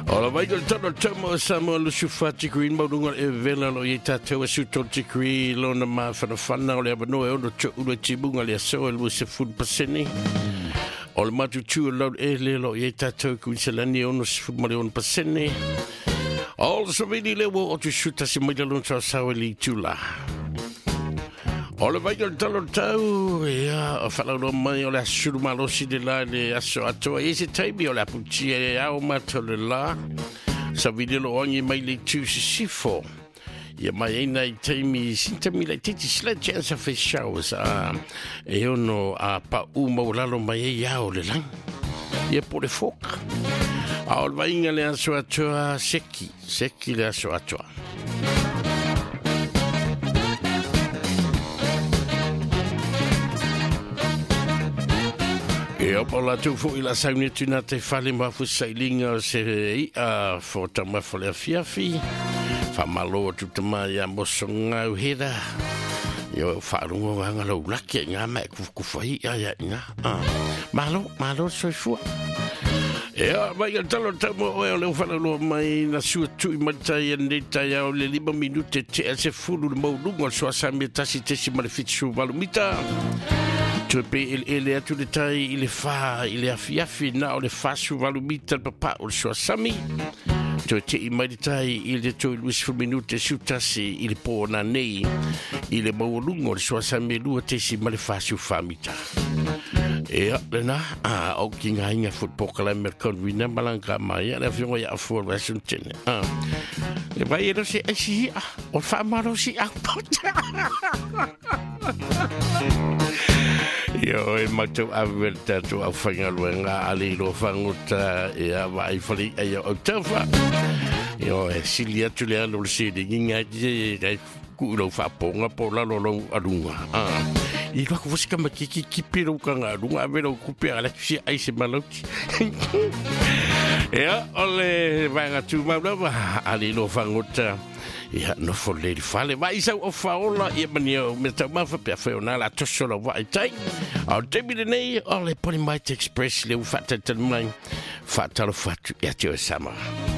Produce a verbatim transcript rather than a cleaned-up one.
Ola vai gol tono tomo samo lo sufati green modunga e vela lo yeta te wa suto tikri lo na ma fa na fana le ba no e ono cho ulo tibunga le so el se food paseni. Ola matu tu lo e le lo yeta te ku selani ono se food ma le ono paseni. All so vedi le wo o tu shuta si mai lo so sa li tula. Ola vai gol tono tau ya o fa lo mai o la suru malo si de la le aso ato e se taibi o la puti e au mato le la sa vidi lo ogni mai le tu si sifo ia mai e nei taimi sinta mi le titi sledge sa fe showers a e ono a pa u mo lalo mai e ia o le lang ia po le foc a o vai inga le aso ato a seki seki le aso ato e opa la tu fu ila sauni tuna te fale ma fu sailinga se i a fo tama fole fiafi fa malo tu tama ya mosonga uheda yo fa rungo nga lo laki nga ma ku ku fai ya ya nga malo malo so fu e vai al talo tamo e le fa lo mai na su tu i mata ya ndeta ya le liba minute te se fu lu mo lungo so sa mi tasi te si maleficio valumita tu pe il il a tu detai il fa il a fiafi na o le fa su valumita papa o so sami tu te i mai detai il de tu luis fu minute su tasi il po na nei il mo lungo so sami lu te si male fa su famita e na a o kinga inga football kala mercon vina malanga mai la fio ya for Washington ah e vai ero si si o fa malo si a Yo e mato averta tu a fanga luenga ali lo fanguta e a vai fali e o tafa yo e silia tu le alo si de ginga de ku lo fa ponga po la lo lo alunga ah i lo ko fusika makiki kipiro kanga alunga vero ku pe ala si ai se maloti ya ole vanga tu ma ali lo fanguta ia no folle di fale vai sa o faola ia manio me ta ma fa pe feona la tosola vai tai au debi de nei ole poli mai express le fata tan mai fata lo fatu ia tio sama